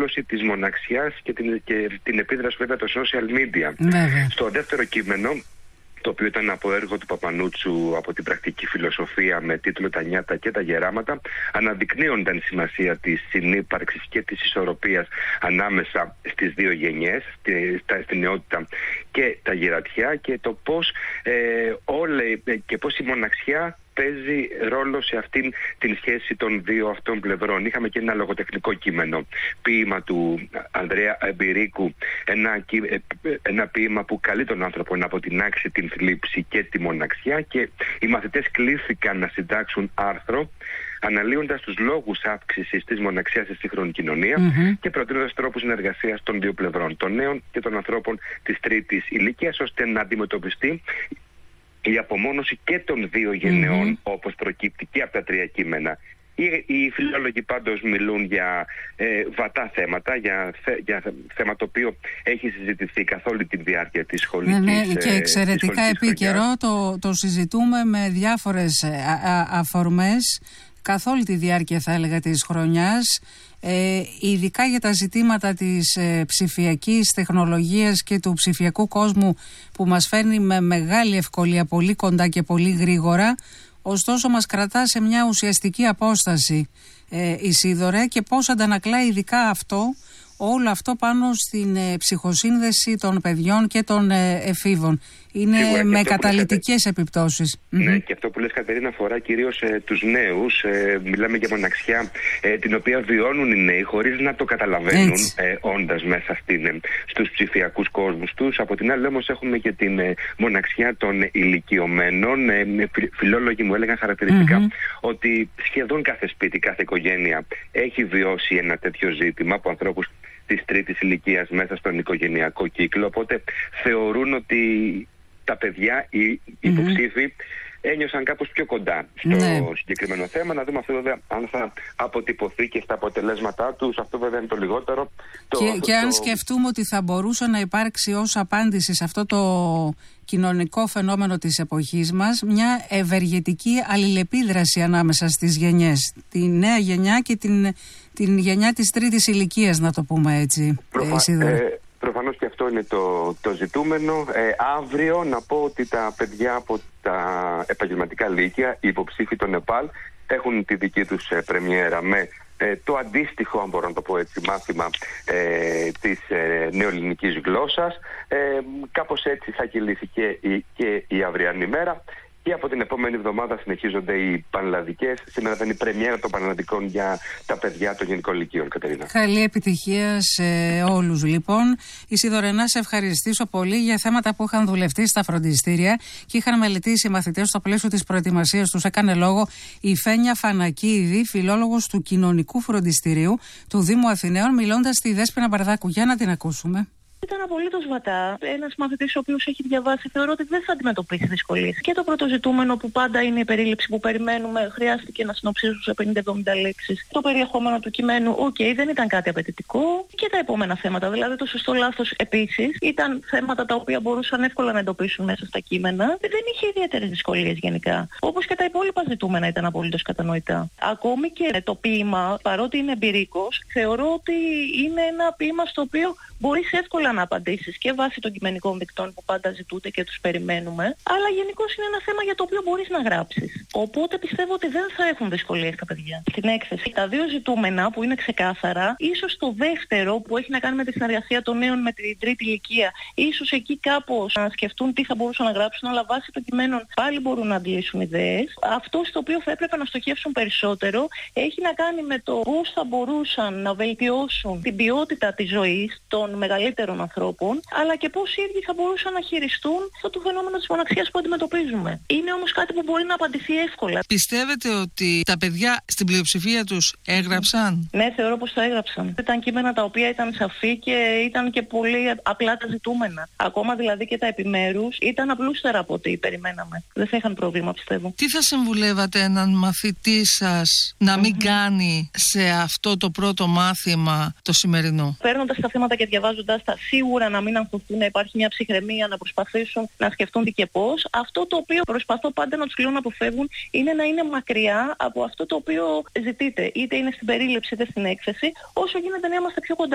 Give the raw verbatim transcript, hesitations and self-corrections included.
εξάπλωση της μοναξιάς και την, και την επίδραση βέβαια των social media. Βέβαια. Στο δεύτερο κείμενο, το οποίο ήταν από έργο του Παπανούτσου από την πρακτική φιλοσοφία με τίτλο «Τα νιάτα και τα γεράματα», αναδεικνύονταν η σημασία της συνύπαρξης και της ισορροπίας ανάμεσα στις δύο γενιές, στη, στη νεότητα και τα γερατιά, και το πώς ε, όλε, και πώς η μοναξιά παίζει ρόλο σε αυτήν την σχέση των δύο αυτών πλευρών. Είχαμε και ένα λογοτεχνικό κείμενο, ποίημα του Ανδρέα Εμπειρίκου, ένα, ένα ποίημα που καλεί τον άνθρωπο να αποτινάξει την θλίψη και τη μοναξιά, και οι μαθητές κλήθηκαν να συντάξουν άρθρο αναλύοντας τους λόγους αύξησης της μοναξιάς στη σύγχρονη κοινωνία mm-hmm. και προτείνοντας τρόπους συνεργασίας των δύο πλευρών, των νέων και των ανθρώπων της τρίτης ηλικίας, ώστε να αντιμετωπιστεί η απομόνωση και των δύο γενεών, mm-hmm. όπως προκύπτει και από τα τρία κείμενα. Οι, οι φιλόλογοι πάντως μιλούν για ε, βατά θέματα, για, θε, για θέμα το οποίο έχει συζητηθεί καθ' όλη τη διάρκεια της σχολικής χρονιάς. Ναι, ναι, και εξαιρετικά ε, επίκαιρο, το, το συζητούμε με διάφορες α, α, αφορμές καθ' όλη τη διάρκεια, θα έλεγα, της χρονιάς. Ε, ειδικά για τα ζητήματα της ε, ψηφιακής τεχνολογίας και του ψηφιακού κόσμου, που μας φέρνει με μεγάλη ευκολία πολύ κοντά και πολύ γρήγορα, ωστόσο μας κρατά σε μια ουσιαστική απόσταση, ε, Ισίδωρε, και πώς αντανακλά ειδικά αυτό, όλο αυτό πάνω στην ε, ψυχοσύνδεση των παιδιών και των ε, εφήβων. Είναι Σίγουρα, με καταλυτικές λες, επιπτώσεις. Ναι, mm-hmm. και αυτό που λες, Κατερίνα, αφορά κυρίως ε, τους νέους. Ε, μιλάμε για μοναξιά ε, την οποία βιώνουν οι νέοι χωρίς να το καταλαβαίνουν, ε, όντας μέσα στην, ε, στους ψηφιακούς κόσμους τους. Από την άλλη όμως έχουμε και την ε, μοναξιά των ηλικιωμένων. Ε, φιλόλογοι μου έλεγαν χαρακτηριστικά mm-hmm. ότι σχεδόν κάθε σπίτι, κάθε οικογένεια έχει βιώσει ένα τέτοιο ζήτημα από ανθρώπους της τρίτης ηλικίας μέσα στον οικογενειακό κύκλο. Οπότε θεωρούν ότι τα παιδιά, οι υποψήφοι, mm-hmm. ένιωσαν κάπως πιο κοντά στο ναι. συγκεκριμένο θέμα. Να δούμε αυτό βέβαια αν θα αποτυπωθεί και στα αποτελέσματά τους. Αυτό βέβαια είναι το λιγότερο. Το, και, το, και αν το... σκεφτούμε ότι θα μπορούσε να υπάρξει ως απάντηση σε αυτό το κοινωνικό φαινόμενο της εποχής μας μια ευεργετική αλληλεπίδραση ανάμεσα στις γενιές. Τη νέα γενιά και την, την γενιά της τρίτης ηλικίας, να το πούμε έτσι. Προφα... Ε, Προφανώς και αυτό είναι το, το ζητούμενο. Ε, αύριο να πω ότι τα παιδιά από τα επαγγελματικά λύκεια, οι υποψήφοι των ΕΠΑΛ, έχουν τη δική τους ε, πρεμιέρα με ε, το αντίστοιχο, αν μπορώ να το πω έτσι, μάθημα ε, της ε, νεοελληνικής γλώσσας. Ε, κάπως έτσι θα κυλήσει και η, και η αυριανή μέρα. Και από την επόμενη εβδομάδα συνεχίζονται οι πανελλαδικές. Σήμερα ήταν η πρεμιέρα των πανελλαδικών για τα παιδιά των γενικών λυκείων, Κατερίνα. Καλή επιτυχία σε όλους λοιπόν. Ισίδωρε, να σε ευχαριστήσω πολύ για θέματα που είχαν δουλευτεί στα φροντιστήρια και είχαν μελετήσει οι μαθητές στο πλαίσιο της προετοιμασίας τους. Έκανε λόγο η Φένια Φανακίδη, φιλόλογος του Κοινωνικού Φροντιστηρίου του Δήμου Αθηναίων, μιλώντας στη Δέσποινα Μπαρδάκου. Για να την ακούσουμε. Ήταν απολύτως βατά. Ένας μαθητής ο οποίος έχει διαβάσει, θεωρώ ότι δεν θα αντιμετωπίσει δυσκολίες. Και το πρώτο ζητούμενο, που πάντα είναι η περίληψη που περιμένουμε, χρειάστηκε να συνοψίσουν σε πενήντα εβδομήντα λέξεις. Το περιεχόμενο του κειμένου, οκ, okay, δεν ήταν κάτι απαιτητικό. Και τα επόμενα θέματα, δηλαδή το σωστό λάθος επίσης, ήταν θέματα τα οποία μπορούσαν εύκολα να εντοπίσουν μέσα στα κείμενα. Δεν είχε ιδιαίτερες δυσκολίες γενικά. Όπως και τα υπόλοιπα ζητούμενα ήταν απολύτως κατανοητά. Ακόμη και το ποίημα, παρότι είναι εμπειρίκος, θεωρώ ότι είναι ένα ποίημα στο οποίο μπορείς εύκολα να απαντήσεις και βάσει των κειμενικών δικτών που πάντα ζητούνται και τους περιμένουμε, αλλά γενικώς είναι ένα θέμα για το οποίο μπορείς να γράψεις. Οπότε πιστεύω ότι δεν θα έχουν δυσκολίες τα παιδιά. Στην έκθεση, τα δύο ζητούμενα που είναι ξεκάθαρα, ίσως το δεύτερο που έχει να κάνει με τη συνεργασία των νέων με την τρίτη ηλικία, ίσως εκεί κάπως να σκεφτούν τι θα μπορούσαν να γράψουν, αλλά βάσει των κειμένων πάλι μπορούν να αντλήσουν ιδέες. Αυτό στο οποίο θα έπρεπε να στοχεύσουν περισσότερο έχει να κάνει με το πώς θα μπορούσαν να βελτιώσουν την ποιότητα της ζωής των μεγαλύτερων ανθρώπων, αλλά και πώς οι ίδιοι θα μπορούσαν να χειριστούν αυτό το φαινόμενο της μοναξιάς που αντιμετωπίζουμε. Είναι όμως κάτι που μπορεί να απαντηθεί εύκολα. Πιστεύετε ότι τα παιδιά στην πλειοψηφία τους έγραψαν? Ναι, θεωρώ πως τα έγραψαν. Ήταν κείμενα τα οποία ήταν σαφή και ήταν και πολύ απλά τα ζητούμενα. Ακόμα δηλαδή και τα επιμέρους ήταν απλούστερα από ό,τι περιμέναμε. Δεν θα είχαν πρόβλημα, πιστεύω. Τι θα συμβουλεύατε έναν μαθητή σας να μην mm-hmm. κάνει σε αυτό το πρώτο μάθημα το σημερινό? Παίρνοντας τα θέματα και διαβάζοντας τα, σίγουρα να μην αγχωθούν, να υπάρχει μια ψυχραιμία, να προσπαθήσουν να σκεφτούν τι και πώς. Αυτό το οποίο προσπαθώ πάντα να τους λέω να αποφεύγουν είναι να είναι μακριά από αυτό το οποίο ζητείτε. Είτε είναι στην περίληψη είτε στην έκθεση, όσο γίνεται να είμαστε πιο κοντά.